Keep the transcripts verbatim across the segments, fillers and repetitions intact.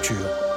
Culture.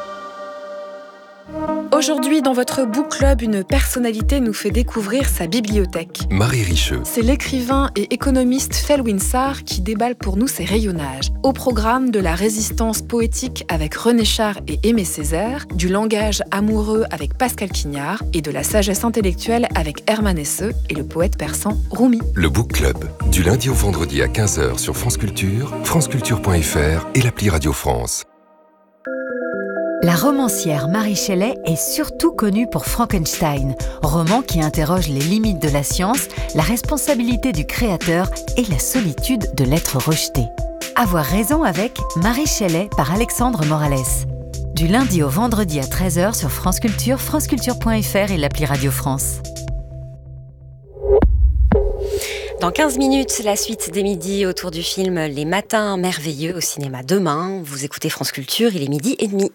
Aujourd'hui, dans votre book club, une personnalité nous fait découvrir sa bibliothèque. Marie Richeux. C'est l'écrivain et économiste Felwine Sarr qui déballe pour nous ses rayonnages. Au programme de la résistance poétique avec René Char et Aimé Césaire, du langage amoureux avec Pascal Quignard et de la sagesse intellectuelle avec Hermann Hesse et le poète persan Rumi. Le book club, du lundi au vendredi à quinze heures sur France Culture, franceculture point f r et l'appli Radio France. La romancière Mary Shelley est surtout connue pour Frankenstein, roman qui interroge les limites de la science, la responsabilité du créateur et la solitude de l'être rejeté. Avoir raison avec Mary Shelley par Alexandre Morales. Du lundi au vendredi à treize heures sur France Culture, franceculture point f r et l'appli Radio France. Dans quinze minutes, la suite des midis autour du film Les Matins Merveilleux au cinéma demain. Vous écoutez France Culture, il est midi et demi.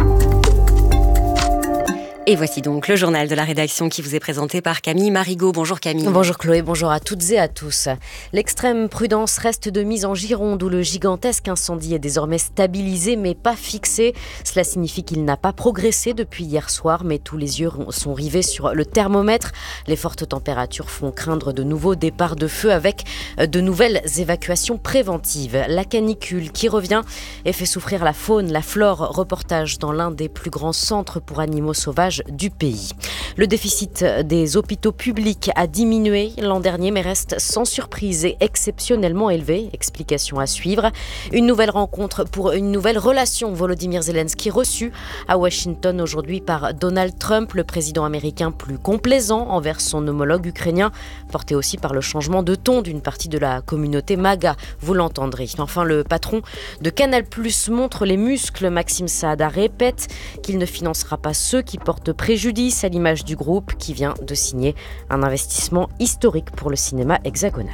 Et voici donc le journal de la rédaction qui vous est présenté par Camille Marigot. Bonjour Camille. Bonjour Chloé, bonjour à toutes et à tous. L'extrême prudence reste de mise en Gironde où le gigantesque incendie est désormais stabilisé mais pas fixé. Cela signifie qu'il n'a pas progressé depuis hier soir, mais tous les yeux sont rivés sur le thermomètre. Les fortes températures font craindre de nouveaux départs de feu avec de nouvelles évacuations préventives. La canicule qui revient et fait souffrir la faune, la flore. Reportage dans l'un des plus grands centres pour animaux sauvages du pays. Le déficit des hôpitaux publics a diminué l'an dernier mais reste sans surprise et exceptionnellement élevé. Explication à suivre. Une nouvelle rencontre pour une nouvelle relation. Volodymyr Zelensky reçu à Washington aujourd'hui par Donald Trump, le président américain plus complaisant envers son homologue ukrainien, porté aussi par le changement de ton d'une partie de la communauté MAGA, vous l'entendrez. Enfin, le patron de Canal plus montre les muscles. Maxime Saada répète qu'il ne financera pas ceux qui portent préjudice à l'image du groupe qui vient de signer un investissement historique pour le cinéma hexagonal.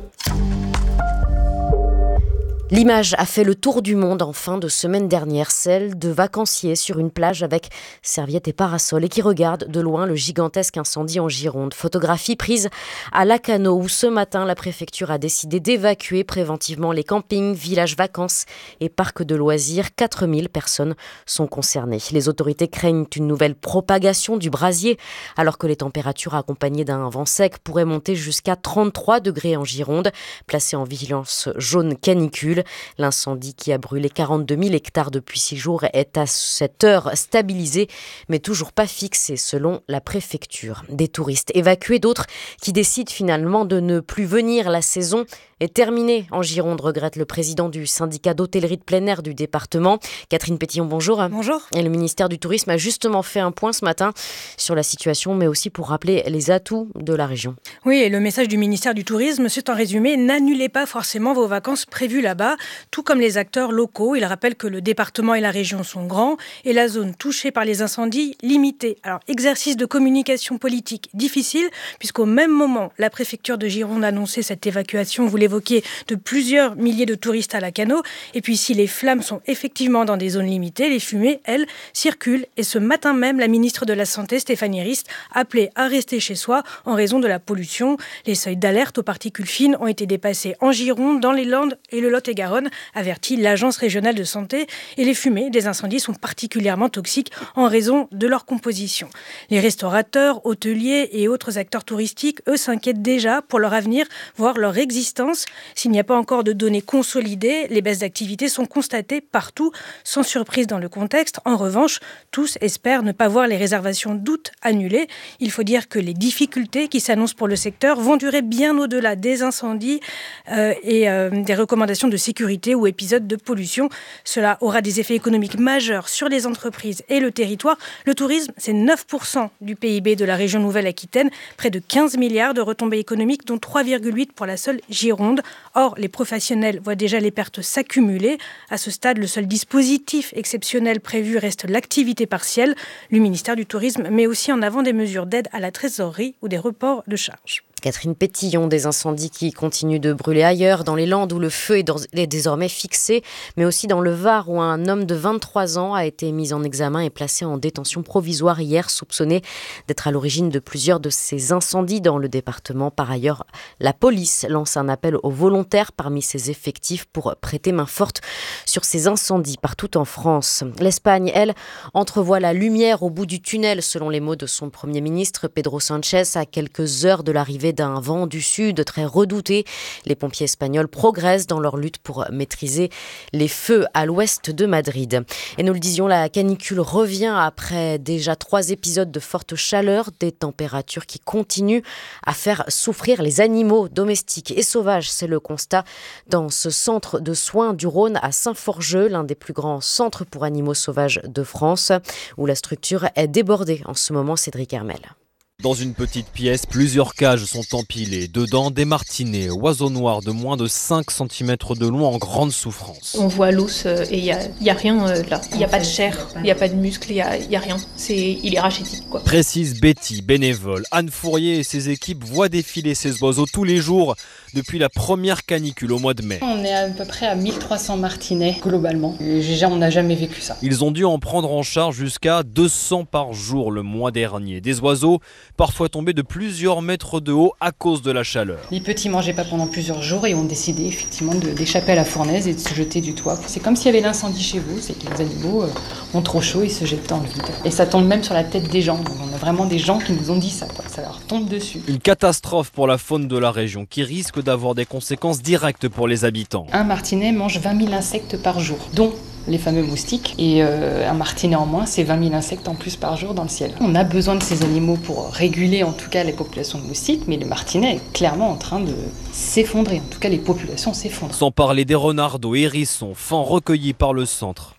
L'image a fait le tour du monde en fin de semaine dernière, celle de vacanciers sur une plage avec serviettes et parasols et qui regardent de loin le gigantesque incendie en Gironde. Photographie prise à Lacanau où ce matin la préfecture a décidé d'évacuer préventivement les campings, villages vacances et parcs de loisirs. quatre mille personnes sont concernées. Les autorités craignent une nouvelle propagation du brasier alors que les températures accompagnées d'un vent sec pourraient monter jusqu'à trente-trois degrés en Gironde, placée en vigilance jaune canicule. L'incendie qui a brûlé quarante-deux mille hectares depuis six jours est à cette heure stabilisé, mais toujours pas fixé selon la préfecture. Des touristes évacués, d'autres qui décident finalement de ne plus venir. La saison est terminée en Gironde, regrette le président du syndicat d'hôtellerie de plein air du département. Catherine Pétillon, bonjour. Bonjour. Et le ministère du Tourisme a justement fait un point ce matin sur la situation, mais aussi pour rappeler les atouts de la région. Oui, et le message du ministère du Tourisme, c'est en résumé, n'annulez pas forcément vos vacances prévues là-bas, tout comme les acteurs locaux. Il rappelle que le département et la région sont grands et la zone touchée par les incendies limitée. Alors, exercice de communication politique difficile, puisqu'au même moment, la préfecture de Gironde a annoncé cette évacuation, vous l'évoquiez, de plusieurs milliers de touristes à Lacanau. Et puis, si les flammes sont effectivement dans des zones limitées, les fumées, elles, circulent. Et ce matin même, la ministre de la Santé, Stéphanie Rist, appelait à rester chez soi en raison de la pollution. Les seuils d'alerte aux particules fines ont été dépassés en Gironde, dans les Landes et le Lot-et-Garonne, avertit l'Agence régionale de santé. Et les fumées des incendies sont particulièrement toxiques en raison de leur composition. Les restaurateurs, hôteliers et autres acteurs touristiques, eux, s'inquiètent déjà pour leur avenir, voire leur existence. S'il n'y a pas encore de données consolidées, les baisses d'activité sont constatées partout, sans surprise dans le contexte. En revanche, tous espèrent ne pas voir les réservations d'août annulées. Il faut dire que les difficultés qui s'annoncent pour le secteur vont durer bien au-delà des incendies euh, et euh, des recommandations de sécurité ou épisodes de pollution. Cela aura des effets économiques majeurs sur les entreprises et le territoire. Le tourisme, c'est neuf pour cent du P I B de la région Nouvelle-Aquitaine, près de quinze milliards de retombées économiques, dont trois virgule huit pour la seule Gironde. Or, les professionnels voient déjà les pertes s'accumuler. À ce stade, le seul dispositif exceptionnel prévu reste l'activité partielle. Le ministère du Tourisme met aussi en avant des mesures d'aide à la trésorerie ou des reports de charges. Catherine Pétillon, des incendies qui continuent de brûler ailleurs, dans les Landes où le feu est désormais fixé, mais aussi dans le Var où un homme de vingt-trois ans a été mis en examen et placé en détention provisoire hier, soupçonné d'être à l'origine de plusieurs de ces incendies dans le département. Par ailleurs, la police lance un appel aux volontaires parmi ses effectifs pour prêter main forte sur ces incendies partout en France. L'Espagne, elle, entrevoit la lumière au bout du tunnel, selon les mots de son Premier ministre Pedro Sánchez, à quelques heures de l'arrivée d'un vent du sud très redouté. Les pompiers espagnols progressent dans leur lutte pour maîtriser les feux à l'ouest de Madrid. Et nous le disions, la canicule revient après déjà trois épisodes de forte chaleur, des températures qui continuent à faire souffrir les animaux domestiques et sauvages. C'est le constat dans ce centre de soins du Rhône à Saint-Forgeux, l'un des plus grands centres pour animaux sauvages de France, où la structure est débordée en ce moment. Cédric Hermel. Dans une petite pièce, plusieurs cages sont empilées. Dedans, des martinets, oiseaux noirs de moins de cinq centimètres de long en grande souffrance. On voit l'os et il n'y a, y a rien euh, là. Il n'y a pas de chair, il n'y a pas de muscles, il n'y a, y a rien. C'est, il est rachitique, quoi. Précise Betty, bénévole. Anne Fourier et ses équipes voient défiler ces oiseaux tous les jours depuis la première canicule au mois de mai. On est à peu près à mille trois cents martinets globalement. Et on n'a jamais vécu ça. Ils ont dû en prendre en charge jusqu'à deux cents par jour le mois dernier. Des oiseaux parfois tombés de plusieurs mètres de haut à cause de la chaleur. Les petits mangeaient pas pendant plusieurs jours et ont décidé effectivement de, d'échapper à la fournaise et de se jeter du toit. C'est comme s'il y avait l'incendie chez vous, c'est que les animaux euh, ont trop chaud et se jettent dans le vide. Et ça tombe même sur la tête des gens. Donc on a vraiment des gens qui nous ont dit ça, quoi. Ça leur tombe dessus. Une catastrophe pour la faune de la région qui risque d'avoir des conséquences directes pour les habitants. Un martinet mange vingt mille insectes par jour, dont les fameux moustiques. Et euh, un martinet en moins, c'est vingt mille insectes en plus par jour dans le ciel. On a besoin de ces animaux pour réguler en tout cas les populations de moustiques, mais le martinet est clairement en train de s'effondrer. En tout cas, les populations s'effondrent. Sans parler des renardeaux, hérissons, fans recueillis par le centre.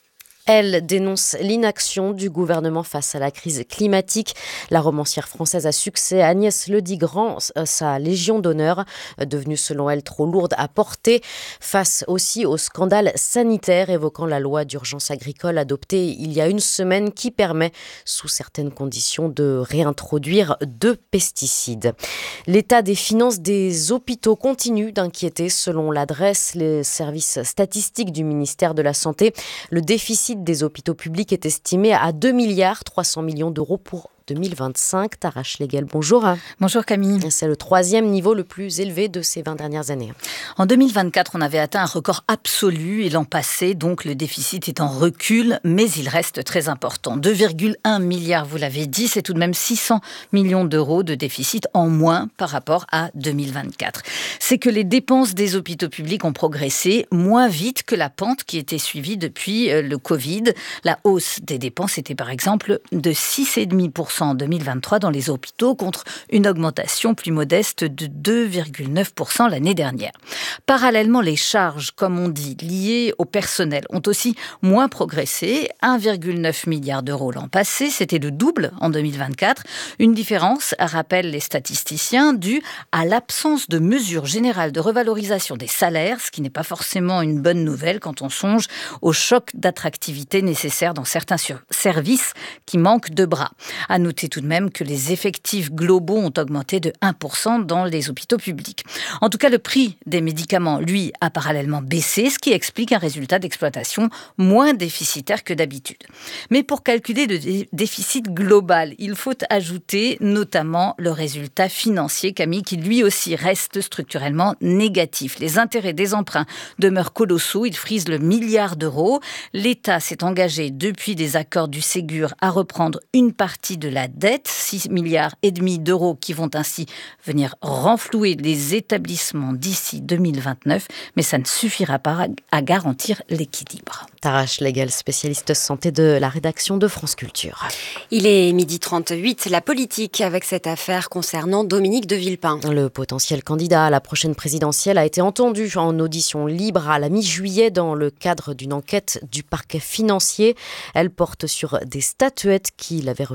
Elle dénonce l'inaction du gouvernement face à la crise climatique. La romancière française a succès à Agnès Ledit-Grand, sa Légion d'honneur, devenue selon elle trop lourde à porter, face aussi au scandale sanitaire évoquant la loi d'urgence agricole adoptée il y a une semaine qui permet, sous certaines conditions, de réintroduire deux pesticides. L'état des finances des hôpitaux continue d'inquiéter. Selon l'adresse, les services statistiques du ministère de la Santé, le déficit des hôpitaux publics est estimé à deux milliards trois cents millions d'euros pour deux mille vingt-cinq. Tara Schlegel, bonjour. Bonjour Camille. C'est le troisième niveau le plus élevé de ces vingt dernières années. En deux mille vingt-quatre, on avait atteint un record absolu et l'an passé, donc le déficit est en recul, mais il reste très important. deux virgule un milliards, vous l'avez dit, c'est tout de même six cents millions d'euros de déficit en moins par rapport à deux mille vingt-quatre. C'est que les dépenses des hôpitaux publics ont progressé moins vite que la pente qui était suivie depuis le Covid. La hausse des dépenses était par exemple de six virgule cinq pour cent en deux mille vingt-trois dans les hôpitaux contre une augmentation plus modeste de deux virgule neuf pour cent l'année dernière. Parallèlement, les charges, comme on dit, liées au personnel ont aussi moins progressé, un virgule neuf milliard d'euros l'an passé, c'était le double en deux mille vingt-quatre. Une différence, rappellent les statisticiens, due à l'absence de mesures générales de revalorisation des salaires, ce qui n'est pas forcément une bonne nouvelle quand on songe au choc d'attractivité nécessaire dans certains services qui manquent de bras. À noter tout de même que les effectifs globaux ont augmenté de un pour cent dans les hôpitaux publics. En tout cas, le prix des médicaments, lui, a parallèlement baissé, ce qui explique un résultat d'exploitation moins déficitaire que d'habitude. Mais pour calculer le dé- déficit global, il faut ajouter notamment le résultat financier, Camille, qui lui aussi reste structurellement négatif. Les intérêts des emprunts demeurent colossaux, ils frisent le milliard d'euros. L'État s'est engagé depuis des accords du Ségur à reprendre une partie de la dette, six milliards et demi d'euros qui vont ainsi venir renflouer les établissements d'ici deux mille vingt-neuf, mais ça ne suffira pas à garantir l'équilibre. Tara Schlegel, spécialiste santé de la rédaction de France Culture. Il est midi trente-huit, la politique avec cette affaire concernant Dominique de Villepin. Le potentiel candidat à la prochaine présidentielle a été entendu en audition libre à la mi-juillet dans le cadre d'une enquête du parquet financier. Elle porte sur des statuettes qu'il avait reçues entre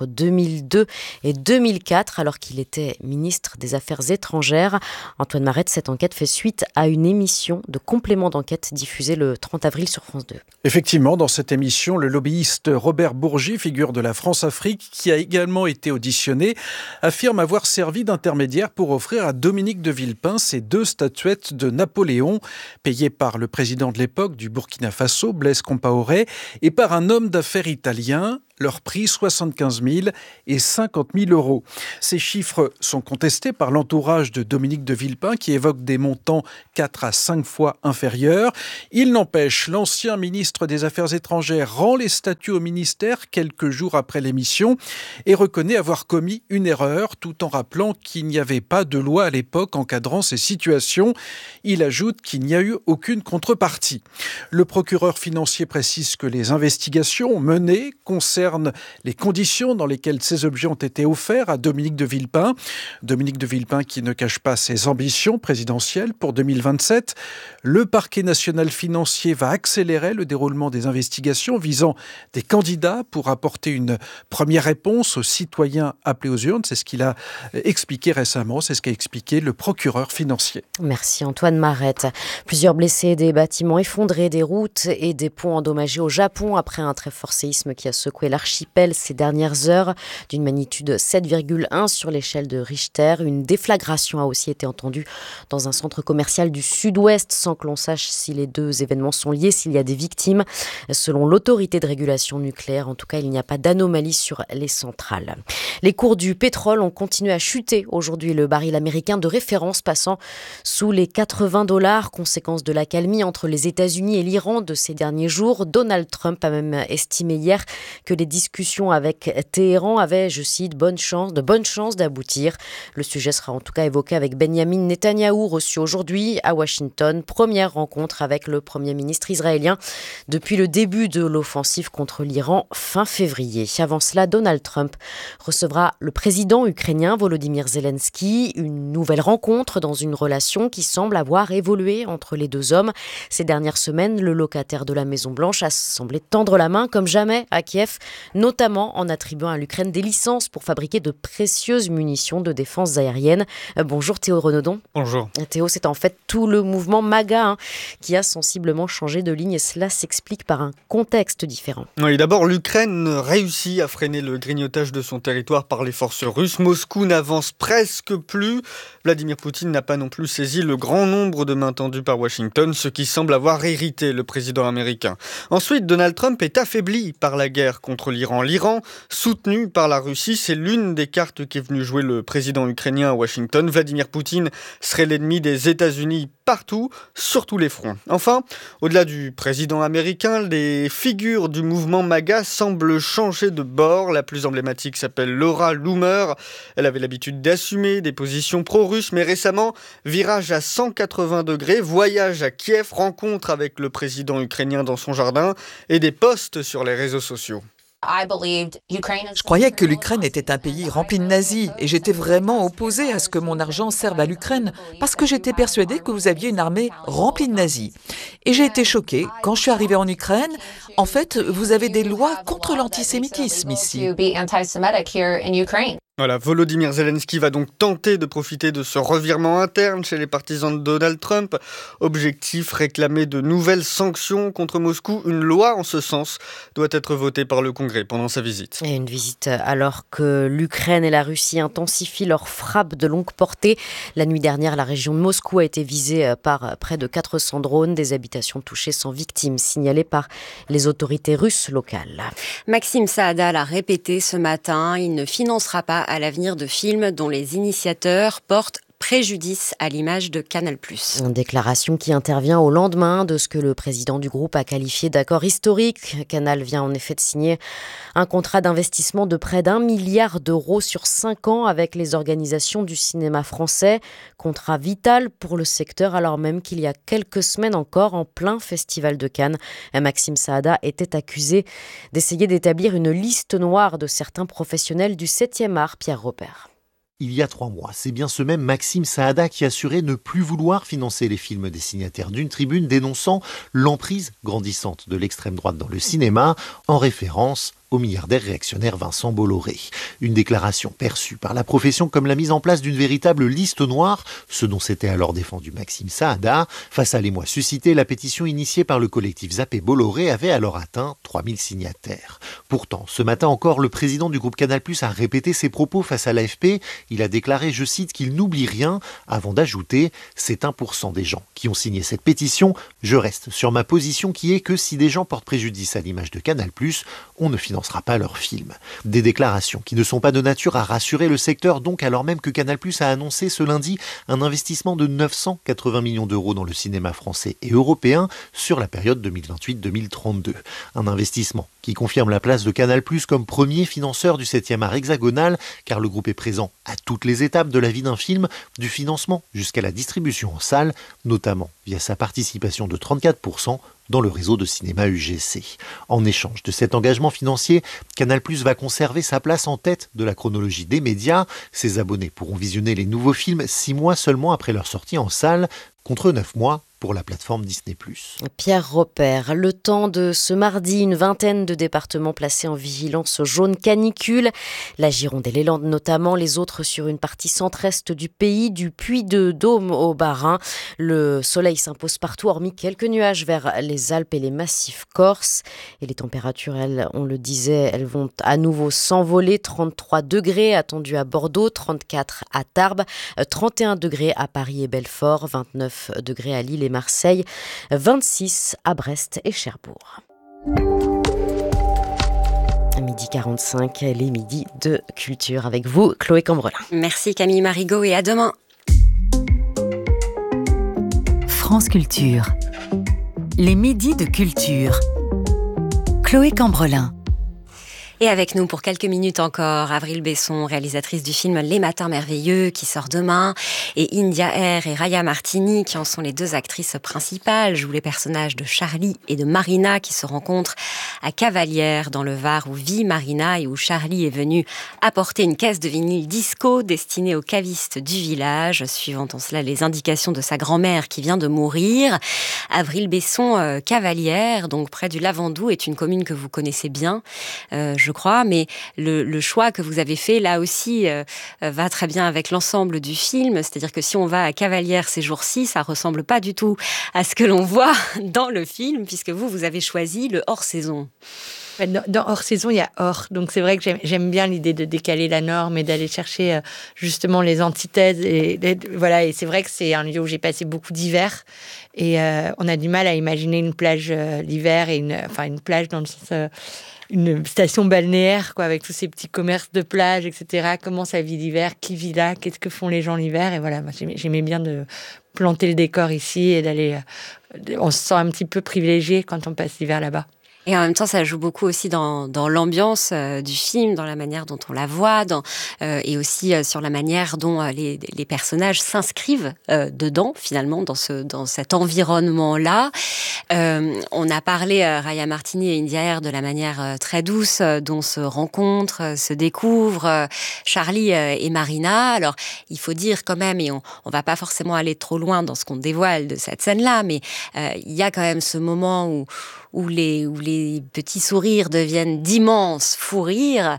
deux mille deux et deux mille quatre, alors qu'il était ministre des Affaires étrangères. Antoine Marette, cette enquête fait suite à une émission de complément d'enquête diffusée le trente avril sur France deux. Effectivement, dans cette émission, le lobbyiste Robert Bourgi, figure de la France-Afrique, qui a également été auditionné, affirme avoir servi d'intermédiaire pour offrir à Dominique de Villepin ces deux statuettes de Napoléon, payées par le président de l'époque du Burkina Faso, Blaise Compaoré, et par un homme d'affaires italien. Leur prix soixante-quinze mille et cinquante mille euros. Ces chiffres sont contestés par l'entourage de Dominique de Villepin qui évoque des montants quatre à cinq fois inférieurs. Il n'empêche, l'ancien ministre des Affaires étrangères rend les statuts au ministère quelques jours après l'émission et reconnaît avoir commis une erreur tout en rappelant qu'il n'y avait pas de loi à l'époque encadrant ces situations. Il ajoute qu'il n'y a eu aucune contrepartie. Le procureur financier précise que les investigations menées concernent les conditions dans lesquelles ces objets ont été offerts à Dominique de Villepin. Dominique de Villepin qui ne cache pas ses ambitions présidentielles pour deux mille vingt-sept. Le parquet national financier va accélérer le déroulement des investigations visant des candidats pour apporter une première réponse aux citoyens appelés aux urnes. C'est ce qu'il a expliqué récemment, c'est ce qu'a expliqué le procureur financier. Merci Antoine Marette. Plusieurs blessés, des bâtiments effondrés, des routes et des ponts endommagés au Japon après un très fort séisme qui a secoué la l'archipel ces dernières heures, d'une magnitude sept virgule un sur l'échelle de Richter. Une déflagration a aussi été entendue dans un centre commercial du sud-ouest, sans que l'on sache si les deux événements sont liés, s'il y a des victimes. Selon l'autorité de régulation nucléaire, en tout cas, il n'y a pas d'anomalie sur les centrales. Les cours du pétrole ont continué à chuter aujourd'hui, le baril américain de référence passant sous les quatre-vingts dollars, conséquence de l'accalmie entre les États-Unis et l'Iran de ces derniers jours. Donald Trump a même estimé hier que les discussions avec Téhéran avaient, je cite, bonne chance, de bonnes chances d'aboutir. Le sujet sera en tout cas évoqué avec Benyamin Netanyahou, reçu aujourd'hui à Washington. Première rencontre avec le Premier ministre israélien depuis le début de l'offensive contre l'Iran fin février. Avant cela, Donald Trump recevra le président ukrainien Volodymyr Zelensky. Une nouvelle rencontre dans une relation qui semble avoir évolué entre les deux hommes. Ces dernières semaines, le locataire de la Maison-Blanche a semblé tendre la main comme jamais à Kiev, notamment en attribuant à l'Ukraine des licences pour fabriquer de précieuses munitions de défense aérienne. Euh, bonjour Théo Renaudon. Bonjour. Théo, c'est en fait tout le mouvement MAGA hein, qui a sensiblement changé de ligne et cela s'explique par un contexte différent. Oui, d'abord, l'Ukraine réussit à freiner le grignotage de son territoire par les forces russes. Moscou n'avance presque plus. Vladimir Poutine n'a pas non plus saisi le grand nombre de mains tendues par Washington, ce qui semble avoir irrité le président américain. Ensuite, Donald Trump est affaibli par la guerre contre l'Iran. L'Iran, soutenu par la Russie, c'est l'une des cartes qui est venue jouer le président ukrainien à Washington. Vladimir Poutine serait l'ennemi des États-Unis partout, sur tous les fronts. Enfin, au-delà du président américain, les figures du mouvement MAGA semblent changer de bord. La plus emblématique s'appelle Laura Loomer. Elle avait l'habitude d'assumer des positions pro-russes, mais récemment, virage à cent quatre-vingts degrés, voyage à Kiev, rencontre avec le président ukrainien dans son jardin et des posts sur les réseaux sociaux. Je croyais que l'Ukraine était un pays rempli de nazis et j'étais vraiment opposée à ce que mon argent serve à l'Ukraine parce que j'étais persuadée que vous aviez une armée remplie de nazis. Et j'ai été choquée quand je suis arrivée en Ukraine. En fait, vous avez des lois contre l'antisémitisme ici. Voilà, Volodymyr Zelensky va donc tenter de profiter de ce revirement interne chez les partisans de Donald Trump. Objectif, réclamer de nouvelles sanctions contre Moscou. Une loi en ce sens doit être votée par le Congrès pendant sa visite. Et une visite alors que l'Ukraine et la Russie intensifient leurs frappes de longue portée. La nuit dernière, la région de Moscou a été visée par près de quatre cents drones. Des habitations touchées sans victimes, signalées par les autorités russes locales. Maxime Saada l'a répété ce matin, il ne financera pas à l'avenir de films dont les initiateurs portent préjudice à l'image de Canal plus. Une déclaration qui intervient au lendemain de ce que le président du groupe a qualifié d'accord historique. Canal vient en effet de signer un contrat d'investissement de près d'un milliard d'euros sur cinq ans avec les organisations du cinéma français. Contrat vital pour le secteur alors même qu'il y a quelques semaines encore, en plein festival de Cannes, Maxime Saada était accusé d'essayer d'établir une liste noire de certains professionnels du septième art. Pierre Robert. Il y a trois mois, c'est bien ce même Maxime Saada qui assurait ne plus vouloir financer les films des signataires d'une tribune dénonçant l'emprise grandissante de l'extrême droite dans le cinéma, en référence au milliardaire réactionnaire Vincent Bolloré. Une déclaration perçue par la profession comme la mise en place d'une véritable liste noire, ce dont s'était alors défendu Maxime Saada. Face à l'émoi suscité, la pétition initiée par le collectif Zappé Bolloré avait alors atteint trois mille signataires. Pourtant, ce matin encore, le président du groupe Canal+ a répété ses propos face à l'A F P. Il a déclaré, je cite, qu'il n'oublie rien, avant d'ajouter « C'est un pour cent des gens qui ont signé cette pétition. Je reste sur ma position qui est que si des gens portent préjudice à l'image de Canal+, on ne financera pas leurs films. » Des déclarations qui ne sont pas de nature à rassurer le secteur, donc alors même que Canal+ a annoncé ce lundi un investissement de neuf cent quatre-vingts millions d'euros dans le cinéma français et européen sur la période deux mille vingt-huit deux mille trente-deux. Un investissement qui confirme la place de Canal+ comme premier financeur du septième art hexagonal, car le groupe est présent à toutes les étapes de la vie d'un film, du financement jusqu'à la distribution en salle, notamment via sa participation de trente-quatre pour cent dans le réseau de cinéma U G C. En échange de cet engagement financier, Canal+ va conserver sa place en tête de la chronologie des médias. Ses abonnés pourront visionner les nouveaux films six mois seulement après leur sortie en salle, contre neuf mois pour la plateforme Disney+. Pierre Robert, le temps de ce mardi, une vingtaine de départements placés en vigilance jaune canicule. La Gironde et les Landes notamment, les autres sur une partie centre-est du pays, du Puy-de-Dôme au Bas-Rhin. Le soleil s'impose partout, hormis quelques nuages vers les Alpes et les massifs corses. Et les températures, elles, on le disait, elles vont à nouveau s'envoler. trente-trois degrés attendus à Bordeaux, trente-quatre à Tarbes, trente et un degrés à Paris et Belfort, vingt-neuf degrés à Lille et Marseille, vingt-six à Brest et Cherbourg. À midi quarante-cinq, les midis de culture avec vous, Chloé Cambrelin. Merci Camille Marigot et à demain. France Culture. Les midis de culture. Chloé Cambrelin. Et avec nous pour quelques minutes encore, Avril Besson, réalisatrice du film Les Matins Merveilleux qui sort demain, et India Air et Raya Martini qui en sont les deux actrices principales, jouent les personnages de Charlie et de Marina qui se rencontrent à Cavalières dans le Var où vit Marina et où Charlie est venu apporter une caisse de vinyle disco destinée aux cavistes du village, suivant en cela les indications de sa grand-mère qui vient de mourir. Avril Besson, euh, Cavalières, donc près du Lavandou, est une commune que vous connaissez bien, euh, je crois, mais le, le choix que vous avez fait, là aussi, euh, va très bien avec l'ensemble du film. C'est-à-dire que si on va à Cavalières ces jours-ci, ça ressemble pas du tout à ce que l'on voit dans le film, puisque vous, vous avez choisi le hors-saison. Dans, dans hors-saison, il y a hors. Donc, c'est vrai que j'aime, j'aime bien l'idée de décaler la norme et d'aller chercher euh, justement les antithèses. Et, et, voilà, et c'est vrai que c'est un lieu où j'ai passé beaucoup d'hiver. Et euh, on a du mal à imaginer une plage euh, l'hiver, et une, enfin, une plage dans le sens... Euh, une station balnéaire, quoi, avec tous ces petits commerces de plage, et cetera. Comment ça vit l'hiver? Qui vit là? Qu'est-ce que font les gens l'hiver? Et voilà, moi, j'aimais, j'aimais bien de planter le décor ici et d'aller... On se sent un petit peu privilégié quand on passe l'hiver là-bas. Et en même temps, ça joue beaucoup aussi dans, dans l'ambiance euh, du film, dans la manière dont on la voit, dans, euh, et aussi euh, sur la manière dont euh, les, les personnages s'inscrivent euh, dedans, finalement, dans, ce, dans cet environnement-là. Euh, on a parlé, euh, Raya Martini et India Air, de la manière euh, très douce euh, dont se rencontrent, euh, se découvrent euh, Charlie euh, et Marina. Alors, il faut dire quand même, et on ne va pas forcément aller trop loin dans ce qu'on dévoile de cette scène-là, mais euh, il y a quand même ce moment où où les, où les petits sourires deviennent d'immenses fous rires,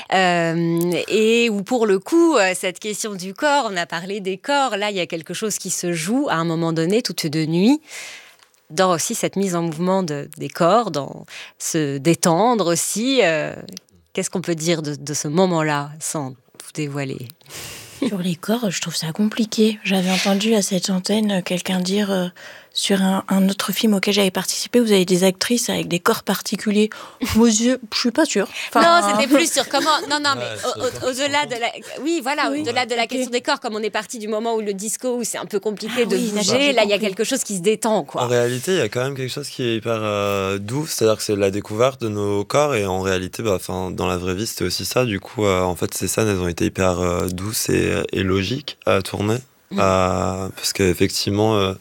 euh, et où pour le coup, cette question du corps, on a parlé des corps, là il y a quelque chose qui se joue à un moment donné, toute de nuit, dans aussi cette mise en mouvement de, des corps, dans se détendre aussi. Euh, qu'est-ce qu'on peut dire de, de ce moment-là, sans tout dévoiler ? Sur les corps, je trouve ça compliqué. J'avais entendu à cette antenne quelqu'un dire... Euh, sur un, un autre film auquel j'avais participé, vous avez des actrices avec des corps particuliers. Moi, je, je suis pas sûre. Enfin... Non, c'était plus sur comment... Non, non, mais au, au, au-delà de la... Oui, voilà, oui, au-delà de la question des corps, comme on est parti du moment où le disco, où c'est un peu compliqué ah, de oui, bouger, là, il y a quelque chose qui se détend, quoi. En réalité, il y a quand même quelque chose qui est hyper euh, doux, c'est-à-dire que c'est la découverte de nos corps, et en réalité, bah, dans la vraie vie, c'était aussi ça. Du coup, euh, en fait, ces scènes, elles ont été hyper euh, douces et, et logiques à tourner, mmh. euh, parce qu'effectivement... Euh,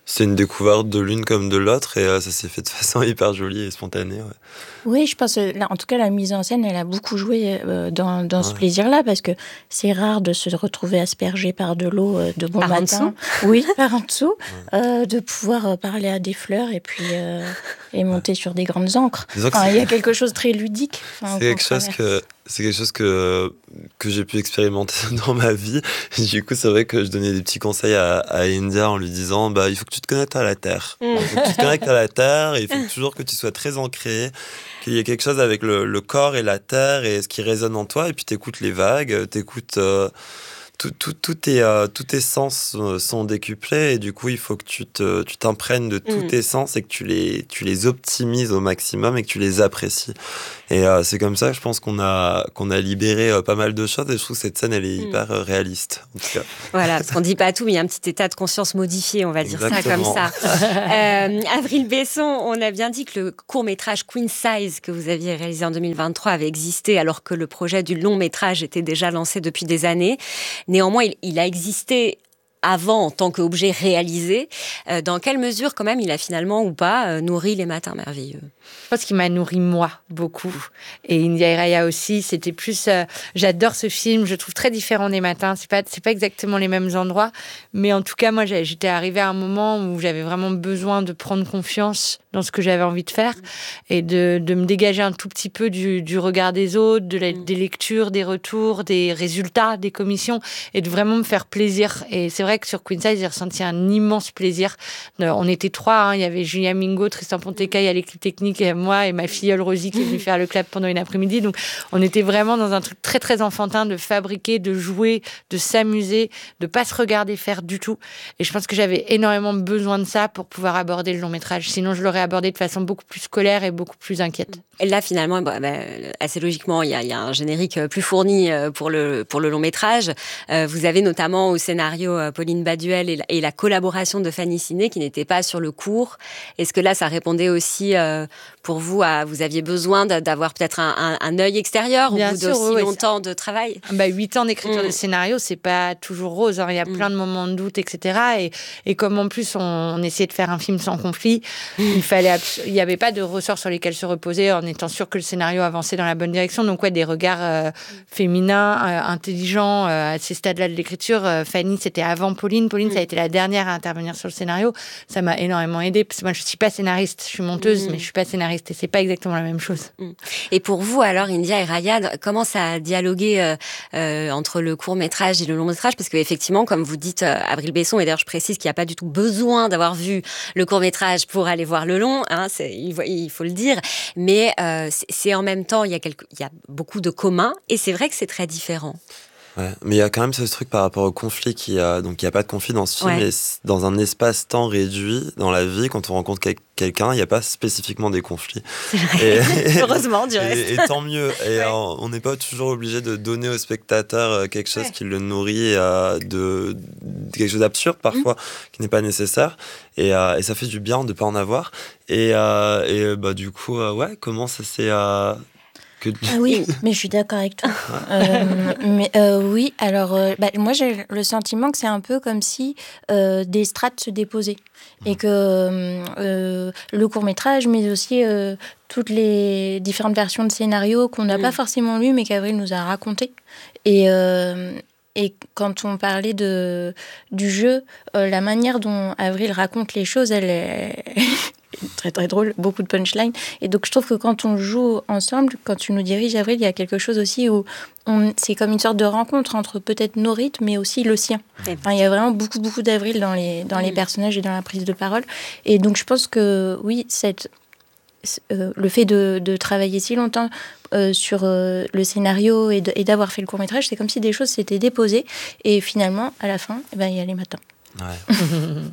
c'est une découverte de l'une comme de l'autre et euh, ça s'est fait de façon hyper jolie et spontanée. Ouais. Oui, je pense, là, en tout cas, la mise en scène, elle a beaucoup joué euh, dans, dans ouais. ce plaisir-là, parce que c'est rare de se retrouver aspergé par de l'eau euh, de bon par matin. Oui, par en dessous. Ouais. Euh, de pouvoir euh, parler à des fleurs et puis euh, et monter ouais. sur des grandes encres. Enfin, il y a quelque chose de très ludique. Enfin, c'est, quelque chose que, c'est quelque chose que, que j'ai pu expérimenter dans ma vie. Et du coup, c'est vrai que je donnais des petits conseils à, à India en lui disant bah, il faut que tu te connectes à la terre. Il faut que tu te connectes à la terre et il faut toujours que tu sois très ancré. Qu'il y ait quelque chose avec le, le corps et la terre et ce qui résonne en toi, et puis t'écoutes les vagues, t'écoutes euh, tout, tout, tout tes, euh, tous tes sens sont décuplés, et du coup il faut que tu, te, tu t'imprègnes de tous mmh. tes sens et que tu les, tu les optimises au maximum et que tu les apprécies. Et euh, c'est comme ça, je pense qu'on a, qu'on a libéré euh, pas mal de choses, et je trouve que cette scène, elle est mmh. hyper euh, réaliste, en tout cas. Voilà, parce qu'on dit pas tout, mais il y a un petit état de conscience modifié, on va dire Exactement. ça comme ça. euh, Avril Besson, on a bien dit que le court-métrage Queen Size que vous aviez réalisé en deux mille vingt-trois avait existé, alors que le projet du long-métrage était déjà lancé depuis des années. Néanmoins, il, il a existé avant en tant qu'objet réalisé. Euh, dans quelle mesure, quand même, il a finalement ou pas euh, nourri Les Matins Merveilleux ? Je pense qu'il m'a nourri moi beaucoup, et India et Raya aussi. C'était plus, euh, j'adore ce film, je trouve très différent des Matins. C'est pas, c'est pas exactement les mêmes endroits, mais en tout cas moi j'étais arrivée à un moment où j'avais vraiment besoin de prendre confiance dans ce que j'avais envie de faire et de, de me dégager un tout petit peu du, du regard des autres, de la, des lectures, des retours, des résultats, des commissions, et de vraiment me faire plaisir. Et c'est vrai que sur Queen Size, j'ai ressenti un immense plaisir. On était trois, hein. Il y avait Julien Mingo, Tristan Pontecaille à l'équipe technique, et moi et ma filleule Rosie qui est venue faire le clap pendant une après-midi. Donc on était vraiment dans un truc très très enfantin, de fabriquer, de jouer, de s'amuser, de pas se regarder faire du tout. Et je pense que j'avais énormément besoin de ça pour pouvoir aborder le long métrage. Sinon je l'aurais abordé de façon beaucoup plus scolaire et beaucoup plus inquiète. Et là finalement, bah, bah, assez logiquement, il y, y a un générique plus fourni pour le, pour le long métrage. Euh, vous avez notamment au scénario Pauline Baduel et la, et la collaboration de Fanny Ciné qui n'était pas sur le cours. Est-ce que là ça répondait aussi euh, pour vous, à, vous aviez besoin d'avoir peut-être un, un, un œil extérieur au Bien bout sûr, d'aussi oui, longtemps de travail? Bah, huit ans d'écriture mmh. de scénario, c'est pas toujours rose, hein. Il y a mmh. plein de moments de doute, et cetera. Et, et comme en plus on, on essayait de faire un film sans conflit, il fallait abs- il n'y avait pas de ressorts sur lesquels se reposer en étant sûr que le scénario avançait dans la bonne direction. Donc ouais, des regards euh, féminins, euh, intelligents euh, à ces stades-là de l'écriture. Euh, Fanny, c'était avant Pauline. Pauline, mmh. ça a été la dernière à intervenir sur le scénario. Ça m'a énormément aidée, parce que moi je suis pas scénariste, je suis monteuse, mmh. mais je suis pas scénariste, et c'est pas exactement la même chose. Et pour vous, alors, India et Raya, comment ça a dialogué euh, euh, entre le court-métrage et le long-métrage? Parce qu'effectivement, comme vous dites, euh, Avril Besson, et d'ailleurs je précise qu'il n'y a pas du tout besoin d'avoir vu le court-métrage pour aller voir le long, hein, c'est, il, il faut le dire, mais euh, c'est, c'est en même temps, il y a quelque, il y a beaucoup de communs, et c'est vrai que c'est très différent. Ouais, mais il y a quand même ce truc par rapport au conflit qui a, donc il n'y a pas de conflit dans ce film, ouais. et dans un espace-temps réduit dans la vie, quand on rencontre quel- quelqu'un, il n'y a pas spécifiquement des conflits. Et, heureusement, du reste. Et, et tant mieux. Et ouais. on n'est pas toujours obligé de donner au spectateur quelque chose ouais. qui le nourrit euh, de, de quelque chose d'absurde parfois, mmh. qui n'est pas nécessaire. Et, euh, et ça fait du bien de ne pas en avoir. Et, euh, et bah, du coup, euh, ouais, comment ça s'est... Euh, Ah oui, mais je suis d'accord avec toi. euh, mais euh, oui, alors euh, bah, moi j'ai le sentiment que c'est un peu comme si euh, des strates se déposaient et que euh, le court-métrage, mais aussi euh, toutes les différentes versions de scénarios qu'on n'a mmh. pas forcément lues, mais qu'Avril nous a racontées. Et euh, Et quand on parlait de, du jeu, euh, la manière dont Avril raconte les choses, elle est très très drôle, beaucoup de punchlines. Et donc je trouve que quand on joue ensemble, quand tu nous diriges, Avril, il y a quelque chose aussi où on, c'est comme une sorte de rencontre entre peut-être nos rythmes, mais aussi le sien. Enfin, il y a vraiment beaucoup beaucoup d'Avril dans les, dans les personnages et dans la prise de parole. Et donc je pense que oui, cette... Euh, le fait de, de travailler si longtemps euh, sur euh, le scénario et, de, et d'avoir fait le court-métrage, c'est comme si des choses s'étaient déposées et finalement, à la fin, eh ben, il y a Les Matins. Ouais.